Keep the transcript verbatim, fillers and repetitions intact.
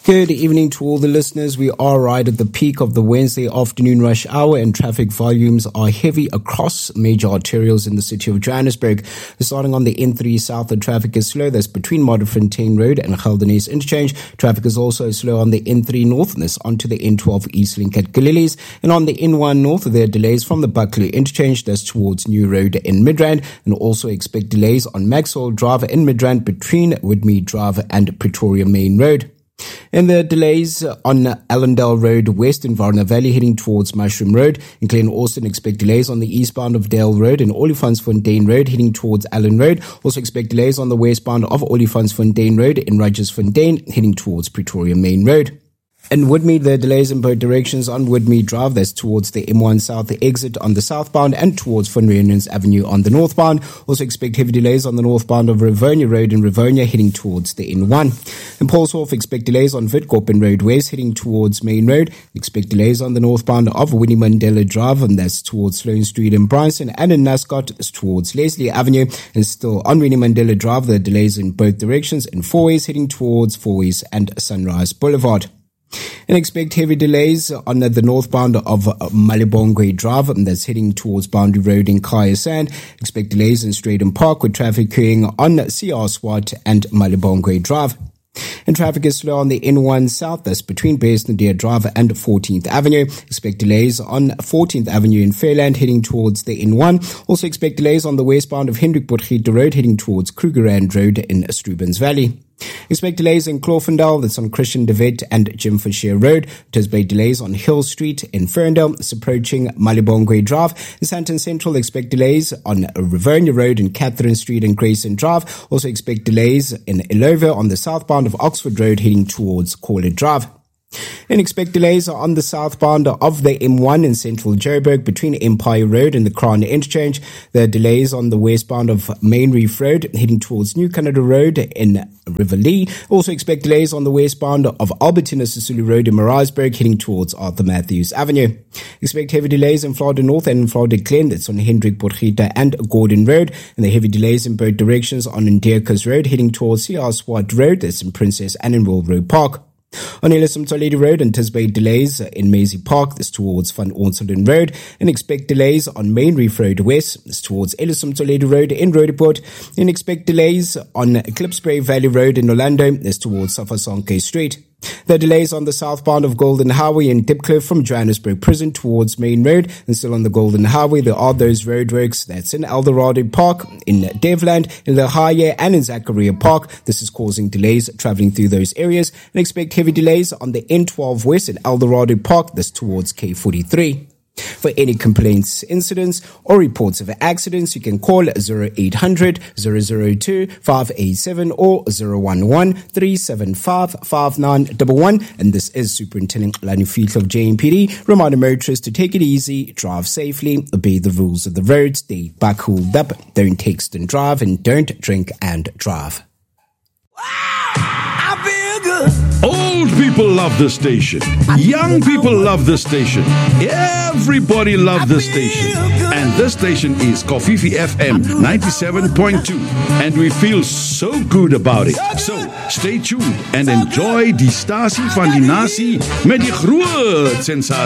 Good evening to all the listeners. We are right at the peak of the Wednesday afternoon rush hour and traffic volumes are heavy across major arterials in the city of Johannesburg. Starting on the N three South, the traffic is slow. That's between Modderfontein Road and Geldenhuys Interchange. Traffic is also slow on the N three North and this onto the N twelve East Link at Galilees. And on the N one North, there are delays from the Buckley Interchange. That's towards New Road in Midrand. And also expect delays on Maxwell Drive in Midrand between Woodmead Drive and Pretoria Main Road. And the delays on Allendale Road West in Varna Valley heading towards Mushroom Road. In Glen Austin, expect delays on the eastbound of Dale Road and Olifantsfontein Road heading towards Allen Road. Also expect delays on the westbound of Olifantsfontein Road in Roggersfontein heading towards Pretoria Main Road. In Woodmead, there are delays in both directions on Woodmead Drive. That's towards the M one South exit on the southbound and towards Van Riemen's Avenue on the northbound. Also expect heavy delays on the northbound of Rivonia Road in Rivonia heading towards the N one. In Paulshof, expect delays on Witkoppen Road West heading towards Main Road. Expect delays on the northbound of Winnie Mandela Drive, and that's towards Sloane Street in Bryanston, and in Nascot it's towards Leslie Avenue. And still on Winnie Mandela Drive, there are delays in both directions in Fourways heading towards Fourways and Sunrise Boulevard. And expect heavy delays on the northbound of Malibongwe Drive, and that's heading towards Boundary Road in Kaya Sand. Expect delays in Straydon Park with traffic occurring on C R Swart and Malibongwe Drive. And traffic is slow on the N one South, that's between Beyersnodere Drive and fourteenth Avenue. Expect delays on fourteenth Avenue in Fairland heading towards the N one. Also expect delays on the westbound of Hendrik Potgieter Road heading towards Krugerrand Road in Strubens Valley. Expect delays in Clofendal, that's on Christian de Wet and Jim Fisher Road. There's delays on Hill Street in Ferndale. It's approaching Malibongwe Drive. In Sandton Central, expect delays on Rivonia Road and Catherine Street and Grayson Drive. Also expect delays in Illovo on the southbound of Oxford Road heading towards Corlett Drive. And expect delays on the southbound of the M one in central Joburg between Empire Road and the Crown Interchange. There are delays on the westbound of Main Reef Road heading towards New Canada Road in Riverlea. Also expect delays on the westbound of Albertina Sisulu Road in Maritzburg heading towards Arthur Matthews Avenue. Expect heavy delays in Florida North and in Florida Glen. That's on Hendrik Potgieter and Gordon Road. And the heavy delays in both directions on Ndeerkus Road heading towards C R Swart Road. That's in Princess Anne and Wilbur Park. On Ellison Toledo Road, anticipate delays in Maisie Park, this towards Van Onselen Road, and expect delays on Main Reef Road West, this towards Ellison Toledo Road in Roodepoort, and expect delays on Klipspray Valley Road in Orlando, this towards Safasonke Street. There are delays on the southbound of Golden Highway in Dipcliffe from Johannesburg Prison towards Main Road. And still on the Golden Highway, there are those roadworks. That's in Eldorado Park, in Devland, in La Haye, and in Zachariah Park. This is causing delays traveling through those areas. And expect heavy delays on the N twelve West in Eldorado Park. This towards K forty-three. For any complaints, incidents, or reports of accidents, you can call zero eight hundred, zero zero two, five eight seven or zero one one, three seven five, five nine one one. And this is Superintendent Lani Field of J M P D. Reminder motorists to take it easy, drive safely, obey the rules of the road, stay back cooled up, don't text and drive, and don't drink and drive. I feel good. Old people love this station. Young people love this station. Everybody loves this station. And this station is Kofifi F M ninety-seven point two. And we feel so good about it. So, stay tuned and enjoy die stasie van die nasie met die groot sensasie.